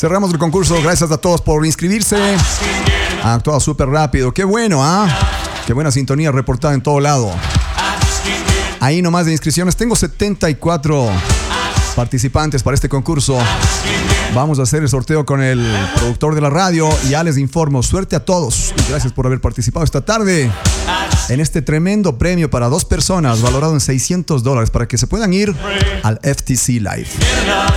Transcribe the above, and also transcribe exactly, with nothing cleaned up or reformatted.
Cerramos el concurso. Gracias a todos por inscribirse. Ha actuado súper rápido. Qué bueno, ¿ah? ¿eh? Qué buena sintonía reportada en todo lado. Ahí nomás de inscripciones. Tengo setenta y cuatro participantes para este concurso. Vamos a hacer el sorteo con el productor de la radio. Ya les informo. Suerte a todos. Y gracias por haber participado esta tarde en este tremendo premio para dos personas valorado en seiscientos dólares para que se puedan ir al F T C Live.